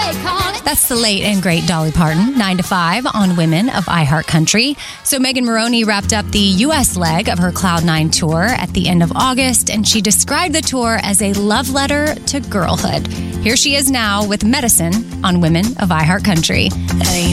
That's the late and great Dolly Parton, 9 to 5 on Women of iHeartCountry. So Megan Moroney wrapped up the U.S. leg of her Cloud9 tour at the end of August, and she described the tour as a love letter to girlhood. Here she is now with Medicine on Women of iHeartCountry.